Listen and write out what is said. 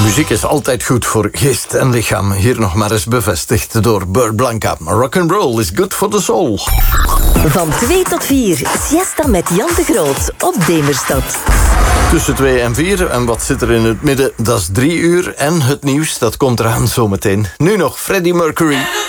Muziek is altijd goed voor geest en lichaam. Hier nog maar eens bevestigd door Bert Blanca. Rock'n'roll is good for the soul. Van 2 tot 4, siesta met Jan de Groot op Demerstad. Tussen 2 en 4, en wat zit er in het midden? Dat is 3 uur en het nieuws, dat komt eraan zometeen. Nu nog Freddie Mercury.